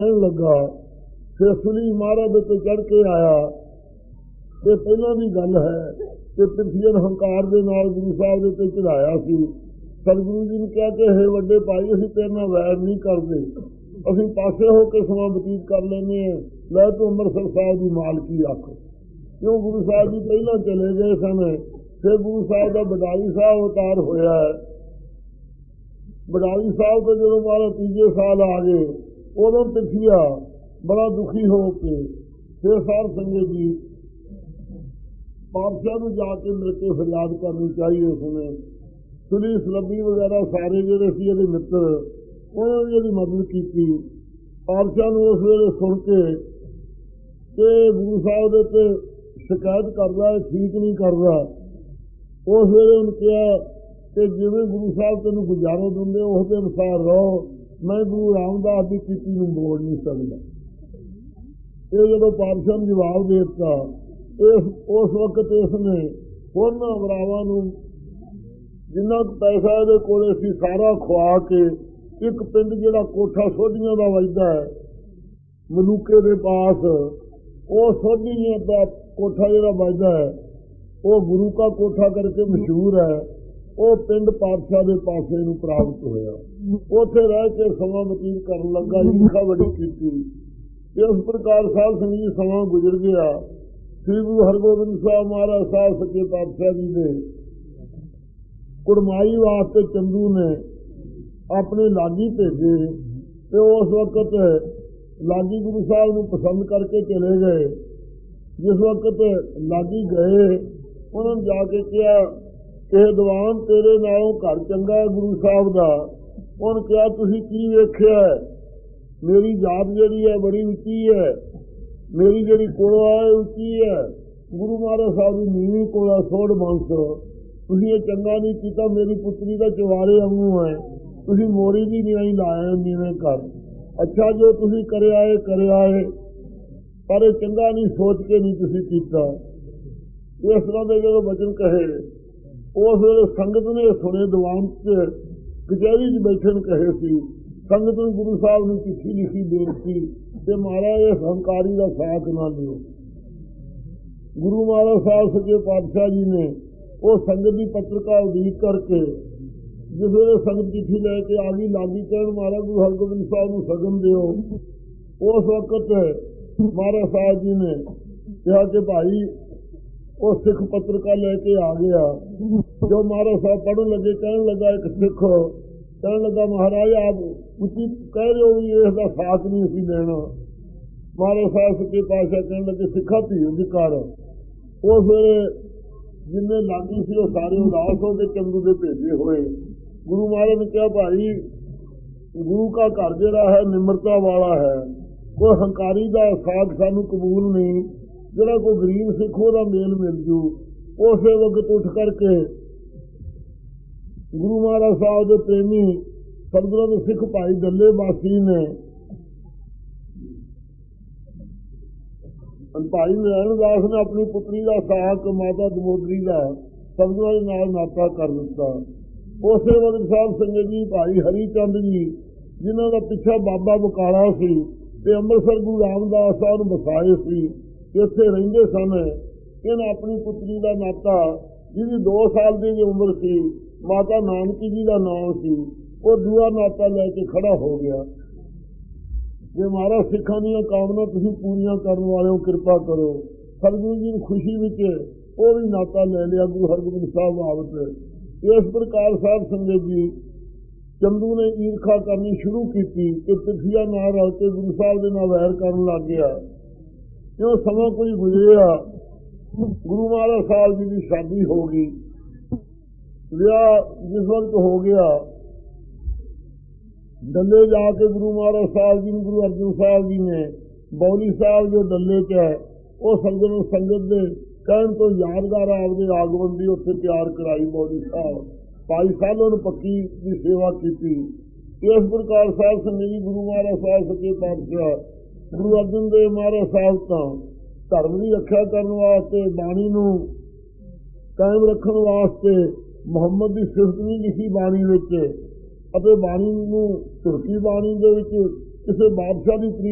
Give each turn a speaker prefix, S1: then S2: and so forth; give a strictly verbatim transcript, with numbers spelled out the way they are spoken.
S1: लगा फिर सुनी महाराज उत्ते चढ़ के आया। ये पहला भी गल है कि पिरथीन हंकार के नाल गुरु साहब के उत्ते चढ़ाया सी। सतगुरु जी ने कहा कि हे वड्डे भाई, असीं तेरे नाल वैर नहीं करते, असीं पासे होकर समा बतीत कर लेने हैं, लै तू अमृतसर साहब की मालकी रख। क्यों गुरु साहब जी पहला चले गए सन, फिर गुरु साहब का बटाली साहब अवतार होया है। बटाली साहब तो जो मारे तीजे साल आ गए, उदों पिरथिया बड़ा दुखी हो के फिर सार संगत जी पातशाह को जाके मिल के फरियाद करनी चाहिए। उसने सुली सलबी वगैरह सारे जोड़े सी ये मित्र उन्होंने यदि मदद की। पातशाह ने उस वेले सुन के गुरु साहब के शिकायत कर रहा है, ठीक नहीं कर रहा। उस वेले उन्हें कहा कि जिवें गुरु साहब तेन गुजारो देंगे उस अनुसार रहो, मैं गुरु रामदास की कीती नूं मोड़ नहीं सकता। ये जो पातशाह ने जवाब दे दिता, उस वक्त इसने होरना भरावां जिन्ना पैसा ये कोले सी सारा खुआ के एक पिंड जिहड़ा कोठा सोढियां दा वजदा है मलूके दे पास, वो सोढियां दा कोठा जिहड़ा वजदा है वो गुरु का कोठा करके मशहूर है। वो पिंड पातशाह के पासे नूं प्राप्त होया। उत्थे रह के समा बतीत करन लगा, ईर्खा बड़ी कीती। इस प्रकार साध संगत समा गुजर गया। श्री गुरु हरगोबिंद साहब महाराज साहब सच्चे पातशाह जी ने कुड़माई वास्ते चंदू ने अपने लागी भेजे, तो उस वक्त लागी गुरु साहब को पसंद करके चले गए। जिस वक्त लागी गए उन्होंने जाके कहा कि दीवान तेरे नालों घर चंगा है गुरु साहब का। उन्होंने कहा तुसीं की वेख्या है, मेरी जात जिहड़ी है बड़ी उच्ची है, मेरी जिहड़ी कोला है उच्ची है, गुरु महाराज साहब की नीवी कोला सोड़ बंस, तुसीं ये चंगा नहीं किया। मेरी पुत्री का चवारे वांगू है, तुसीं मोरी भी नहीं लाया नीवें कर। अच्छा जो तुसीं करे आए करे आए, पर चंगा नहीं सोच के नहीं तुसीं कीता। इस तरह के जो वचन कहे उस वेले संगत ने सुने, दीवान च कचहरी च बैठे कहे सी। संगत ने गुरु साहब ने चिट्ठी लिखी बेनती कि महाराज इस हंकारी का साथ ना लियो। गुरु महाराज साहब सच्चे पातशाह जी ने वो संगत की पत्रिका उड़ीक करके जिस वे संगत चिट्ठी लैके आ गई, लागी कहन महाराज गुरु हरगोबिंद साहब को सगन दिओ। उस वक्त महाराज साहब जी ने कहा कि भाई वो सिख पत्रिका लेके आ गया। जो महाराज साहब पढ़न लगे, कहने लगा एक सिख कहने लगा महाराज आप उसी कह रहे हो इसका साथ नहीं असी लेना। महाराज साहब सच्चे पातशाह कहने लगे सिखा धीरज कर। उस वेले जिन्हें लागी सी वो सारे उदास हो के चंदू के भेजे हुए। गुरु महाराज ने कहा भाई गुरु का घर जिहड़ा है निम्रता वाला है, कोई हंकारी का साथ सानू कबूल नहीं। जिहड़ा कोई गरीब सिख ओहदा मेल मिल जू। उस वक्त उठ करके गुरु महाराज साहब के प्रेमी सतगुरां के सिख भाई डल्ले बासी ने भाई नारायण दास ने अपनी पुत्री का साक माता दमोदरी का सतगुरां दे नाल नाता कर दिता। उस वक्त साहब संगत जी भाई हरिचंद जी जिन्हों का पिछा बाबा बकाला सी ते अमृतसर गुरु रामदास साहब बसाए सी, इत्थे रहिंदे सन। इन्हें अपनी पुत्री का नाता जिहदी दो साल की उम्र सी, माता नानकी जी का नाम सी, वो दूआ नाता लैके खड़ा हो गया। जे महाराज सिखां दीयां कामना तुसीं पूरियां करन वाले कृपा करो। सतगुरु जी ने खुशी विच वो भी नाता ले लिया गुरु हरगोबिंद साहब बाबत। इस प्रकार साहब संगत जी चंदू ने ईर्खा करनी शुरू की कि पिरथिया नाल रल के गुरु साहब के नाल वैर करन लग गया। क्यों समा कुछ गुजरिया, गुरु महाराज साहब जी की शादी हो गई। विआह जिस वक्त हो गया, डल्ले जाके गुरु महाराज साहब जी ने गुरु अर्जन साहब जी ने बौली साहब जो डल्ले च है वो संगत संगत के कहन तो यादगार आपके आगमन की उत्थे तैयार कराई। बौली साहब भाई सालों ने पक्की की सेवा की। इस प्रकार साहब संगत जी गुरु महाराज साहब सच्चे पातशाह गुरु अर्जन देव महाराज साहब तो धर्म की रक्षा करने वास्ते बाणी नूं कायम रखने वास्ते मुहम्मद की सिफत भी लिखी बाणी विच, बाणी नूं तुर्की बाणी दे विच किसी बादशाह की